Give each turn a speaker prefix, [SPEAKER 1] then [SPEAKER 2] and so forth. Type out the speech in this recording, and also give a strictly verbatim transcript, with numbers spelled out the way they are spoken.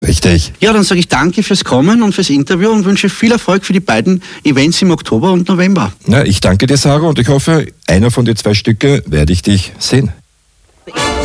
[SPEAKER 1] Richtig.
[SPEAKER 2] Ja, dann sage ich danke fürs Kommen und fürs Interview und wünsche viel Erfolg für die beiden Events im Oktober und November.
[SPEAKER 1] Ja, ich danke dir, Sarah, und ich hoffe, einer von den zwei Stücke werde ich dich sehen.